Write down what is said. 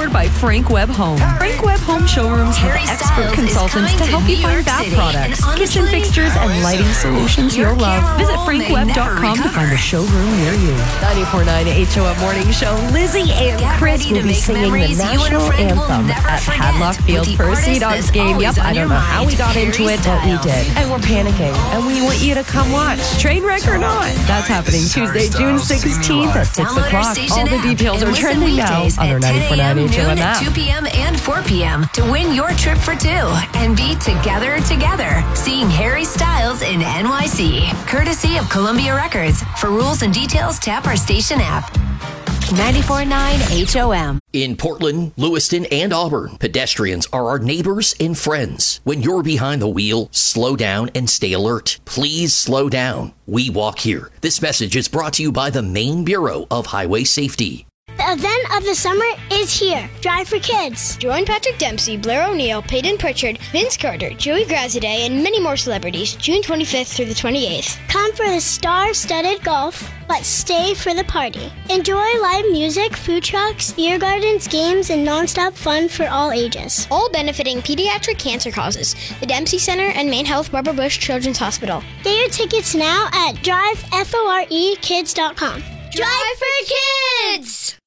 powered by Frank Webb Home. Frank Webb Home showrooms have expert consultants to help you find bath products, kitchen fixtures, and lighting solutions you'll love. Visit frankwebb.com to find a showroom near you. 94.9 HOM Morning Show. Lizzie and Chris will be singing the national anthem at Hadlock Field for a Sea Dogs game. Yep, I don't know how we got into it, but we did. And we're panicking. And we want you to come watch. Train wreck or not. That's happening Tuesday, June 16th at 6 o'clock. All the details are trending now on our 94.9 HOM app. 2 p.m. and 4 p.m. to win your trip for two and be together, seeing Harry Styles in NYC. Courtesy of Columbia Records. For rules and details, tap our station app. 94.9 HOM. In Portland, Lewiston, and Auburn, pedestrians are our neighbors and friends. When you're behind the wheel, slow down and stay alert. Please slow down. We walk here. This message is brought to you by the Maine Bureau of Highway Safety. The event of the summer is here. Drive for Kids. Join Patrick Dempsey, Blair O'Neill, Peyton Pritchard, Vince Carter, Joey Graziadei, and many more celebrities, June 25th through the 28th. Come for the star-studded golf, but stay for the party. Enjoy live music, food trucks, beer gardens, games, and nonstop fun for all ages. All benefiting pediatric cancer causes, the Dempsey Center and Maine Health Barbara Bush Children's Hospital. Get your tickets now at driveforekids.com. Drive for Kids!